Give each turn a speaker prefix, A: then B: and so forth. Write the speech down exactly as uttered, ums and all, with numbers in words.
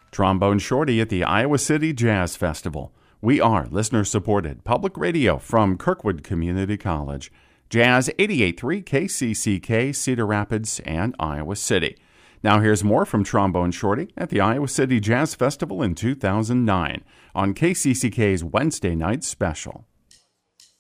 A: Trombone Shorty at the Iowa City Jazz Festival. We are listener-supported public radio from Kirkwood Community College. Jazz eighty-eight point three K C C K, Cedar Rapids, and Iowa City. Now here's more from Trombone Shorty at the Iowa City Jazz Festival in two thousand nine on K C C K's Wednesday Night Special.